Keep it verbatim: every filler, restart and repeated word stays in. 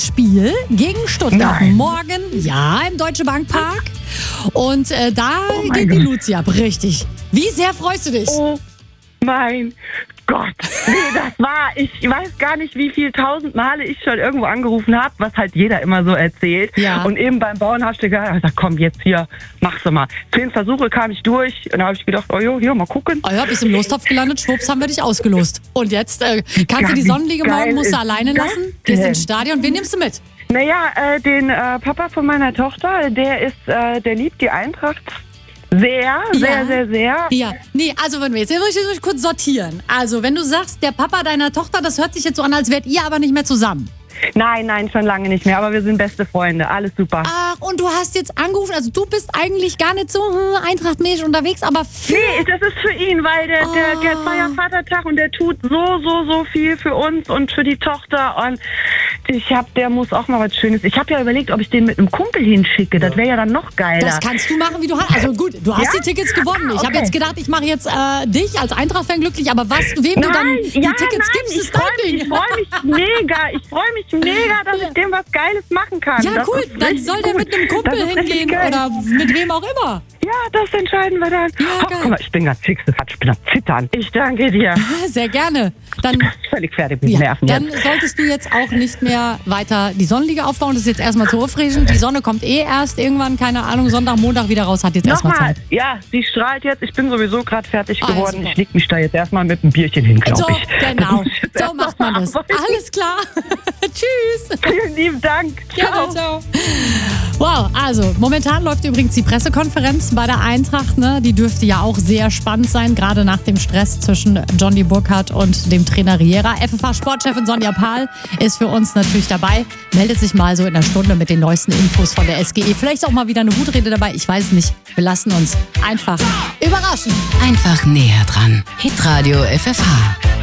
Spiel gegen Stuttgart. Nein. Morgen, ja, im Deutsche Bank Park. Und äh, da Oh geht mein die Gott. Luzi ab, richtig. Wie sehr freust du dich? Oh mein Gott. Nee, das war, ich weiß gar nicht, wie viel tausend Male ich schon irgendwo angerufen habe, was halt jeder immer so erzählt. Ja. Und eben beim Bauen hast du gesagt, gesagt, komm, jetzt hier, mach's doch mal. Zehn Versuche kam ich durch und da habe ich gedacht, oh jo, hier, mal gucken. Oh ja, bist im Lostopf gelandet, schwupps, haben wir dich ausgelost. Und jetzt äh, kannst du die Wie Sonnenliege geil morgen, musst du ist alleine das lassen, gehst denn? ins Stadion. Wen nimmst du mit? Naja, äh, den äh, Papa von meiner Tochter, der ist, äh, der liebt die Eintracht sehr, sehr, Ja. sehr, sehr. Ja, nee, also wenn wir jetzt, jetzt muss ich, muss ich kurz sortieren. Also wenn du sagst, der Papa deiner Tochter, das hört sich jetzt so an, als wärt ihr aber nicht mehr zusammen. Nein, nein, schon lange nicht mehr, aber wir sind beste Freunde, alles super. Ach, und du hast jetzt angerufen, also du bist eigentlich gar nicht so hm, eintrachtmäßig unterwegs, aber für... Nee, das ist für ihn, weil der, der, der Oh. war ja Vatertag und der tut so, so, so viel für uns und für die Tochter und ich hab, der muss auch mal was Schönes. Ich habe ja überlegt, ob ich den mit einem Kumpel hinschicke, das wäre ja dann noch geiler. Das kannst du machen, wie du hast. Also gut, du hast Ja? die Tickets gewonnen. Ich habe Okay. jetzt gedacht, ich mache jetzt äh, dich als Eintracht-Fan glücklich, aber was, wem du dann die ja, Tickets nein, gibst, ich ist dein freu mich, Ding. Ich freue mich mega, ich freue mich mega, dass ich dem was Geiles machen kann. Ja, Das cool, ist dann richtig soll der gut. mit einem Kumpel Das ist richtig hingehen geil. oder mit wem auch immer. Ja, das entscheiden wir dann. Ja, oh, geil. guck mal, ich bin ganz fix, ich bin am Zittern. Ich danke dir. Sehr gerne. Dann, Völlig fertig mit den ja, Nerven dann jetzt. solltest du jetzt auch nicht mehr weiter die Sonnenliege aufbauen. Das ist jetzt erstmal zu aufregend. Die Sonne kommt eh erst irgendwann, keine Ahnung, Sonntag, Montag wieder raus. Hat jetzt erstmal Nochmal, Zeit. ja, sie strahlt jetzt. Ich bin sowieso gerade fertig Ah, geworden. super. Ich leg mich da jetzt erstmal mit einem Bierchen hin, glaube So, ich. Das genau. muss ich jetzt So erst macht mal man das. arbeiten. Alles klar. Tschüss. Vielen lieben Dank. Gerne, ciao. Wow, also momentan läuft übrigens die Pressekonferenz bei der Eintracht. Ne? Die dürfte ja auch sehr spannend sein, gerade nach dem Stress zwischen Johnny Burkhardt und dem Trainer Riera. F F H-Sportchefin Sonja Pahl ist für uns natürlich dabei. Meldet sich mal so in einer Stunde mit den neuesten Infos von der S G E. Vielleicht auch mal wieder eine Wutrede dabei, ich weiß nicht. Wir lassen uns einfach überraschen. Einfach näher dran. Hitradio F F H.